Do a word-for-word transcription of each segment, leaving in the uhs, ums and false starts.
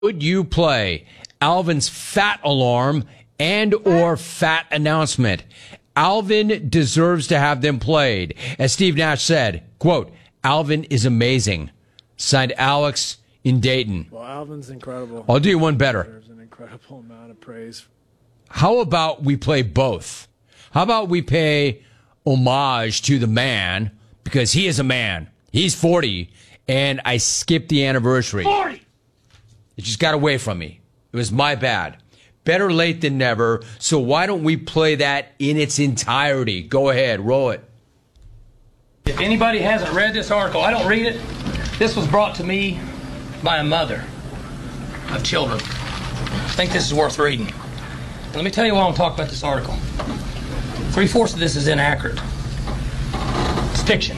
Would you play Alvin's fat alarm and or fat announcement? Alvin deserves to have them played. As Steve Nash said, quote, Alvin is amazing. Signed Alex in Dayton. Well, Alvin's incredible. I'll do you one better. There's an incredible amount of praise. How about we play both? How about we pay homage to the man, because he is a man. He's forty, and I skipped the anniversary. forty! It just got away from me. It was my bad. Better late than never, so why don't we play that in its entirety? Go ahead, roll it. If anybody hasn't read this article, I don't read it. This was brought to me by a mother of children. I think this is worth reading. Let me tell you why I want to talk about this article. Three-fourths of this is inaccurate. It's fiction.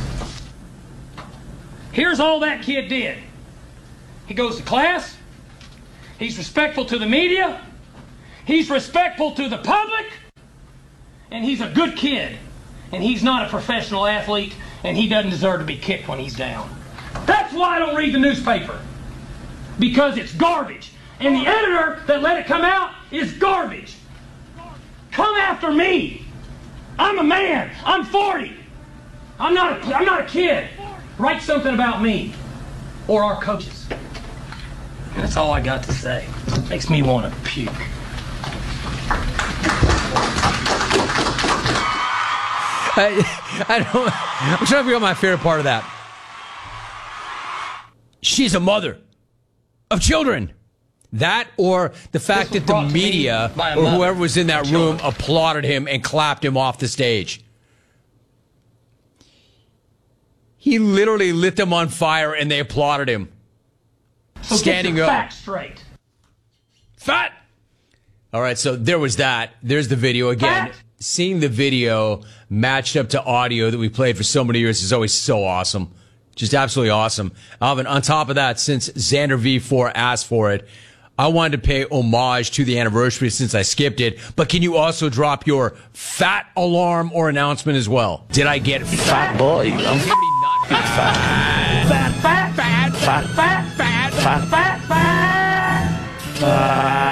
Here's all that kid did. He goes to class. He's respectful to the media. He's respectful to the public. And he's a good kid. And he's not a professional athlete. And he doesn't deserve to be kicked when he's down. That's why I don't read the newspaper. Because it's garbage. And the editor that let it come out is garbage. Come after me. I'm a man. I'm forty. I'm not a, I'm not a kid. Write something about me or our coaches. And that's all I got to say. Makes me want to puke. I, I don't, I'm trying to figure out my favorite part of that. She's a mother of children. That or the fact that the media or whoever was in that room applauded him and clapped him off the stage. He literally lit them on fire and they applauded him. So Standing get your up. facts straight. Fat! All right, so there was that. There's the video. Again, Fat. Seeing the video matched up to audio that we played for so many years is always so awesome. Just absolutely awesome. Alvin, on top of that, since Xander V four asked for it, I wanted to pay homage to the anniversary since I skipped it. But can you also drop your fat alarm or announcement as well? Did I get fat? Fat boy. I'm not fat. Fat, fat, fat, fat, fat, fat, fat, fat, fat.